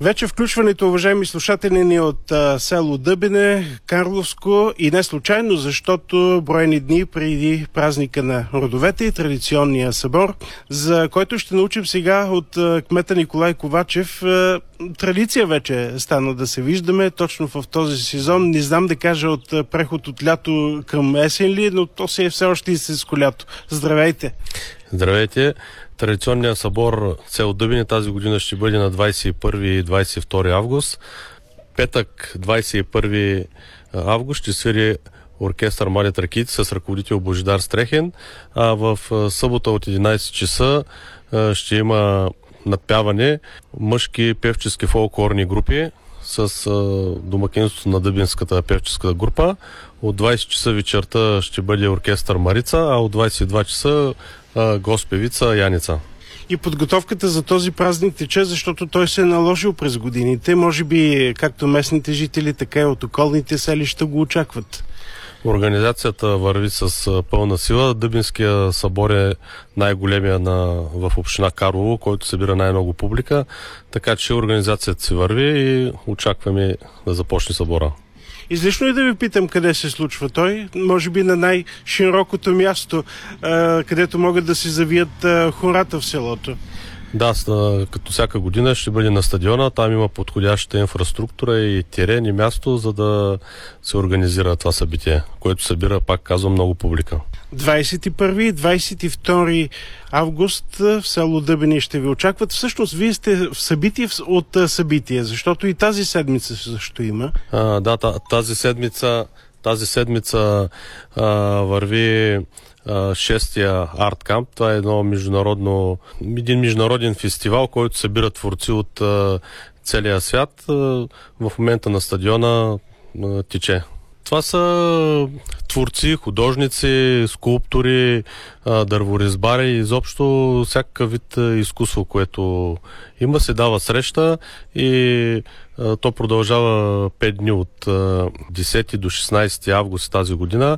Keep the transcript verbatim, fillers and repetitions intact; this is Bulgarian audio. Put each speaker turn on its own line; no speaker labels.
Вече включването, уважаеми слушатели, ни от а, село Дъбене, Карловско, и не случайно, защото броени дни преди празника на родовете и традиционния събор, за който ще научим сега от а, кмета Николай Ковачев. А, традиция вече стана да се виждаме точно в този сезон. Не знам да кажа от а, преход от лято към есен ли, но то се е все още истинско лято. Здравейте!
Здравейте! Традиционният събор село Дъбене тази година ще бъде на двадесет и първи и двадесет и втори август. Петък, двадесет и първи август, ще свири оркестър Млади тракийци с ръководител Божидар Стрехен, а в събота от единадесет часа ще има надпяване мъжки певчески фолклорни групи с домакинството на Дъбенската певческа група. От двадесет часа вечерта ще бъде оркестър Марица, а от двадесет и два часа госпевица Яница.
И подготовката за този празник тече, защото той се е наложил през годините. Може би както местните жители, така и от околните селища го очакват.
Организацията върви с пълна сила. Дъбенския събор е най-големия на, в община Карлово, който събира най-много публика. Така че организацията си върви и очакваме да започне събора.
Излишно е да ви питам къде се случва той. Може би на най-широкото място, където могат да се завият хората в селото.
Да, като всяка година ще бъде на стадиона. Там има подходяща инфраструктура и терен и място, за да се организира това събитие, което събира, пак казвам, много публика.
двадесет и първи и двадесет и втори август в село Дъбене ще ви очакват. Всъщност, вие сте в събитие от събитие, защото и тази седмица също има.
А, да, тази седмица, тази седмица а, върви а, шестия Арт Камп. Това е едно международно, един международен фестивал, който събира творци от а, целия свят. А, в момента на стадиона а, тече. Това са творци, художници, скулптори, дърворезбари, изобщо всякакъв вид изкуство, което има, се дава среща и то продължава пет дни от десети до шестнадесети август тази година.